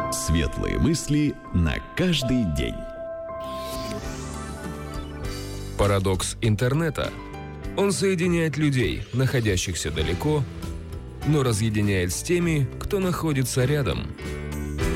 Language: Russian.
Светлые мысли на каждый день. Парадокс интернета. Он соединяет людей, находящихся далеко, но разъединяет с теми, кто находится рядом.